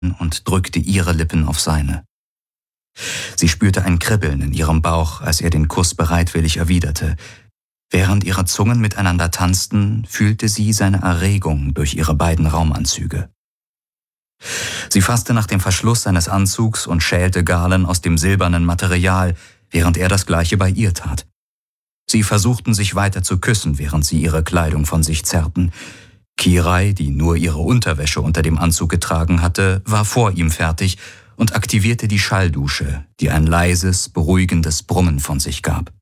und drückte ihre Lippen auf seine. Sie spürte ein Kribbeln in ihrem Bauch, als er den Kuss bereitwillig erwiderte. Während ihre Zungen miteinander tanzten, fühlte sie seine Erregung durch ihre beiden Raumanzüge. Sie fasste nach dem Verschluss seines Anzugs und schälte Galen aus dem silbernen Material, während er das Gleiche bei ihr tat. Sie versuchten sich weiter zu küssen, während sie ihre Kleidung von sich zerrten. Kirai, die nur ihre Unterwäsche unter dem Anzug getragen hatte, war vor ihm fertig und aktivierte die Schalldusche, die ein leises, beruhigendes Brummen von sich gab.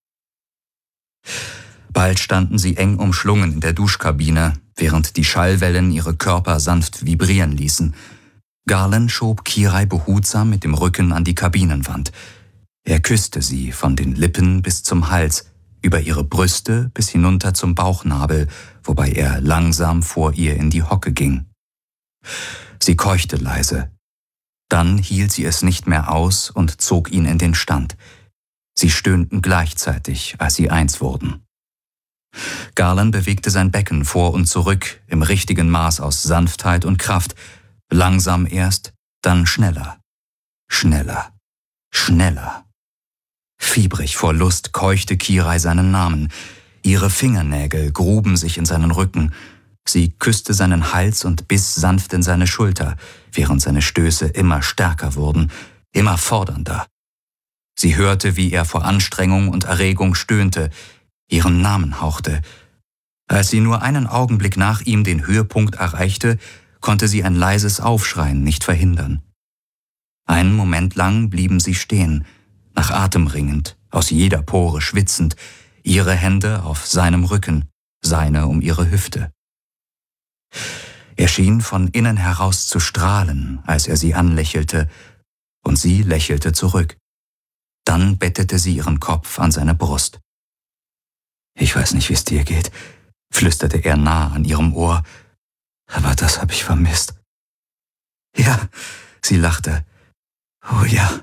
Bald standen sie eng umschlungen in der Duschkabine, während die Schallwellen ihre Körper sanft vibrieren ließen. Galen schob Kirai behutsam mit dem Rücken an die Kabinenwand. Er küsste sie von den Lippen bis zum Hals, über ihre Brüste bis hinunter zum Bauchnabel, wobei er langsam vor ihr in die Hocke ging. Sie keuchte leise. Dann hielt sie es nicht mehr aus und zog ihn in den Stand. Sie stöhnten gleichzeitig, als sie eins wurden. Galen bewegte sein Becken vor und zurück im richtigen Maß aus Sanftheit und Kraft, langsam erst, dann schneller, schneller, schneller. Fiebrig vor Lust keuchte Kirai seinen Namen. Ihre Fingernägel gruben sich in seinen Rücken. Sie küsste seinen Hals und biss sanft in seine Schulter, während seine Stöße immer stärker wurden, immer fordernder. Sie hörte, wie er vor Anstrengung und Erregung stöhnte, ihren Namen hauchte. Als sie nur einen Augenblick nach ihm den Höhepunkt erreichte, konnte sie ein leises Aufschreien nicht verhindern. Einen Moment lang blieben sie stehen, nach Atem ringend, aus jeder Pore schwitzend, ihre Hände auf seinem Rücken, seine um ihre Hüfte. Er schien von innen heraus zu strahlen, als er sie anlächelte, und sie lächelte zurück. Dann bettete sie ihren Kopf an seine Brust. »Ich weiß nicht, wie es dir geht«, flüsterte er nah an ihrem Ohr, »aber das habe ich vermisst.« »Ja«, sie lachte, »oh ja.«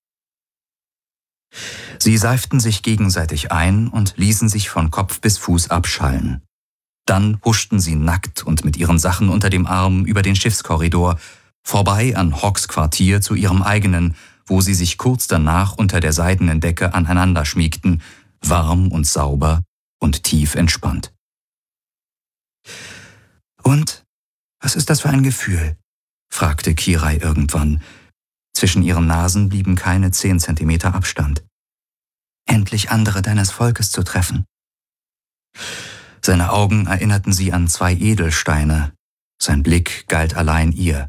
Sie seiften sich gegenseitig ein und ließen sich von Kopf bis Fuß abschallen. Dann huschten sie nackt und mit ihren Sachen unter dem Arm über den Schiffskorridor, vorbei an Hawks Quartier zu ihrem eigenen, wo sie sich kurz danach unter der seidenen Decke aneinander schmiegten, warm und sauber und tief entspannt. »Und, was ist das für ein Gefühl?« fragte Kirai irgendwann. Zwischen ihren Nasen blieben keine 10 Zentimeter Abstand. »Endlich andere deines Volkes zu treffen.« Seine Augen erinnerten sie an 2 Edelsteine. Sein Blick galt allein ihr.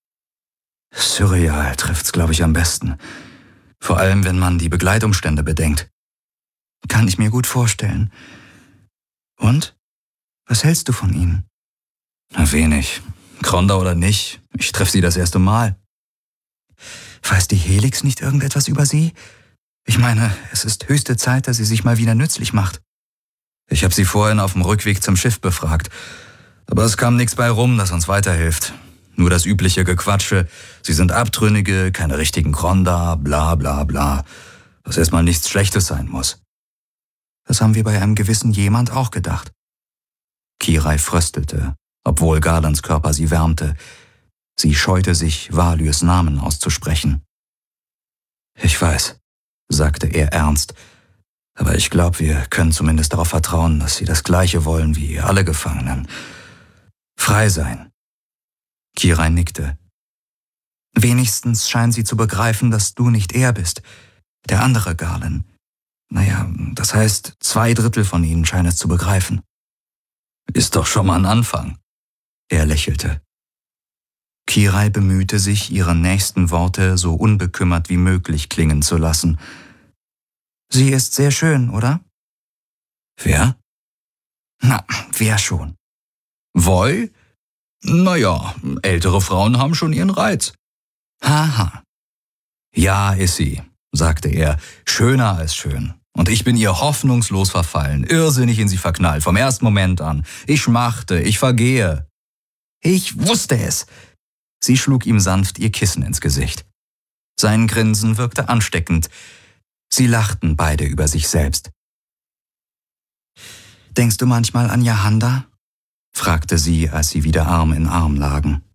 Surreal trifft's, glaube ich, am besten. Vor allem, wenn man die Begleitumstände bedenkt. Kann ich mir gut vorstellen. Und? Was hältst du von ihnen? Na, wenig. Kronda oder nicht, ich treffe sie das erste Mal. Weiß die Helix nicht irgendetwas über sie? Ich meine, es ist höchste Zeit, dass sie sich mal wieder nützlich macht. Ich habe sie vorhin auf dem Rückweg zum Schiff befragt. Aber es kam nichts bei rum, das uns weiterhilft. Nur das übliche Gequatsche. Sie sind Abtrünnige, keine richtigen Kronda, bla bla bla. Was erstmal nichts Schlechtes sein muss. Das haben wir bei einem gewissen jemand auch gedacht. Kirai fröstelte, obwohl Galens Körper sie wärmte. Sie scheute sich, Valyrs Namen auszusprechen. Ich weiß, sagte er ernst, aber ich glaube, wir können zumindest darauf vertrauen, dass sie das Gleiche wollen wie alle Gefangenen. Frei sein. Kirai nickte. Wenigstens scheinen sie zu begreifen, dass du nicht er bist, der andere Galen. Naja, das heißt, 2/3 von ihnen scheinen es zu begreifen. Ist doch schon mal ein Anfang. Er lächelte. Kirai bemühte sich, ihre nächsten Worte so unbekümmert wie möglich klingen zu lassen. Sie ist sehr schön, oder? Wer? Na, wer schon? Voi? Naja, ältere Frauen haben schon ihren Reiz. Haha. Ja, ist sie, sagte er, schöner als schön. Und ich bin ihr hoffnungslos verfallen, irrsinnig in sie verknallt, vom ersten Moment an. Ich schmachte, ich vergehe. Ich wusste es. Sie schlug ihm sanft ihr Kissen ins Gesicht. Sein Grinsen wirkte ansteckend. Sie lachten beide über sich selbst. »Denkst du manchmal an Jahanda?« fragte sie, als sie wieder Arm in Arm lagen.